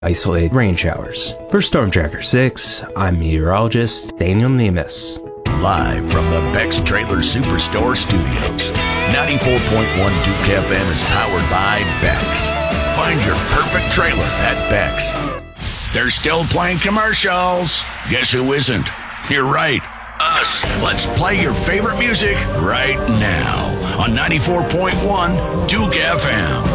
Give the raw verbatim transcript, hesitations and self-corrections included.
isolated rain showers. For Storm Tracker six, I'm meteorologist Daniel Nemes. Live from the Beck's Trailer Superstore Studios, ninety-four point one Duke F M is powered by Beck's. Find your perfect trailer at Beck's. They're still playing commercials. Guess who isn't? You're right, us. Let's play your favorite music right now on ninety-four point one Duke F M.